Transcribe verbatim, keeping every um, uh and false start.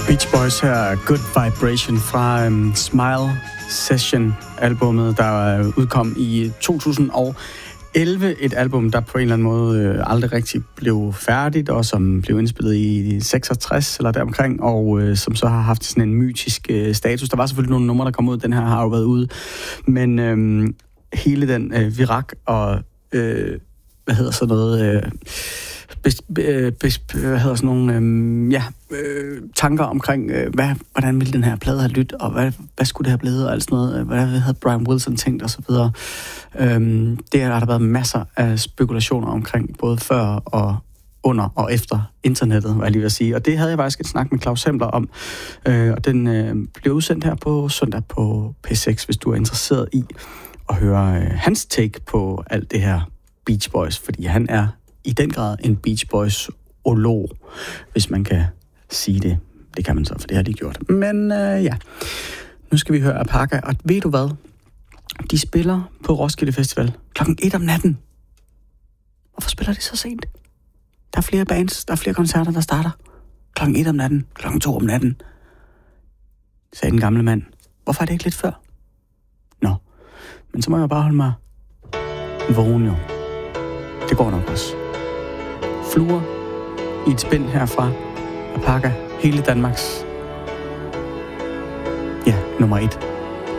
Beach Boys her, Good Vibration fra um, Smile Session-albummet, der uh, udkom i to tusind og elleve. Et album, der på en eller anden måde uh, aldrig rigtig blev færdigt, og som blev indspillet i seksogtres eller deromkring, og uh, som så har haft sådan en mytisk uh, status. Der var selvfølgelig nogle numre, der kom ud. Den her har jo været ude. Men um, hele den uh, virak og, uh, hvad hedder sådan noget... Uh, Bes, bes, hvad hedder sådan nogle øhm, ja, øh, tanker omkring, øh, hvad, hvordan ville den her plade have lyttet, og hvad, hvad skulle det have blevet, og alt sådan noget, hvad havde Brian Wilson tænkt, og så videre. Øhm, det har der været masser af spekulationer omkring, både før og under og efter internettet, var jeg lige ved at sige. Og det havde jeg faktisk et snak med Claus Hempler om, øh, og den øh, blev udsendt her på søndag på P seks, hvis du er interesseret i at høre øh, hans take på alt det her Beach Boys, fordi han er i den grad en Beach Boys-olog, hvis man kan sige det. Det kan man så, for det har de gjort. Men øh, ja, nu skal vi høre Apaka, og ved du hvad? De spiller på Roskilde Festival klokken et om natten. Hvorfor spiller de så sent? Der er flere bands, der er flere koncerter, der starter klokken et om natten, klokken to om natten, sagde den gamle mand. Hvorfor er det ikke lidt før? Nå, men så må jeg bare holde mig vågen jo. Det går nok også. Fluer i et spænd herfra Apaka, hele Danmarks, ja, nummer et.